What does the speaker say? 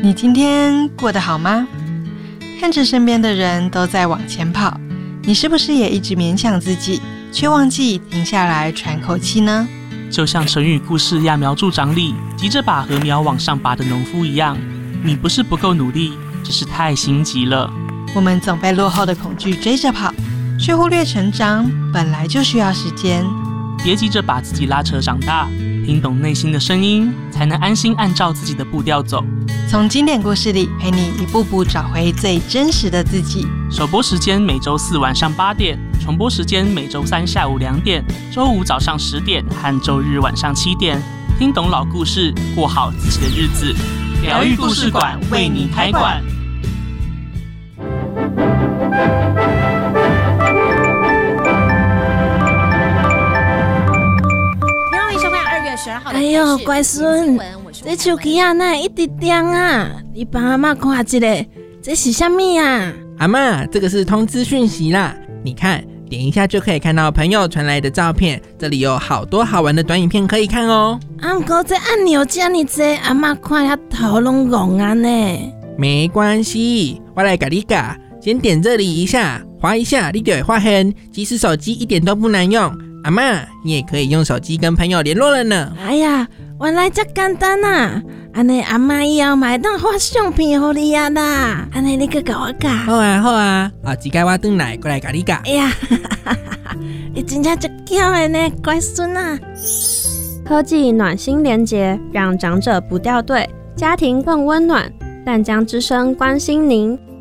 你今天过得好吗？看着身边的人都在往前跑，你是不是也一直勉强自己，却忘记停下来喘口气呢？ 就像成语故事揠苗助长里急着把禾苗往上拔的农夫一样，你不是不够努力，只是太心急了。 我们总被落后的恐惧追着跑，却忽略成长本来就需要时间。 别急着把自己拉扯长大，听懂内心的声音，才能安心按照自己的步调走。 从经典故事里陪你一步步找回最真实的自己。 首播时间每周4晚上8点，重播时间每周3下午2点，周5早上10点和周日晚上7点。听懂老故事，过好自己的日子。疗愈故事馆为你开馆。 哎呦，乖孙，这手机啊，哪会一直亮啊？你帮阿嬷看一下，这是什么啊？ 阿嬷，这个是通知讯息啦。你看，点一下就可以看到朋友传来的照片，这里有好多好玩的短影片可以看哦。 不过这按钮这么多，阿嬷看了头拢晕啊呢。 没关系，我来教你教。先点这里一下，滑一下，你就会发现，即使手机一点都不难用。阿嬷，你也可以用手机跟朋友联络了呢。 哎呀，原来这简单啊！安尼阿嬷以后嘛当发相片给你啊啦。安尼你去教我教。 好啊好啊，这次我回来过来教你教。 哎呀，你真正足巧的呢，乖孙啊！ 科技暖心连结，让长者不掉队，家庭更温暖。淡江之声关心您。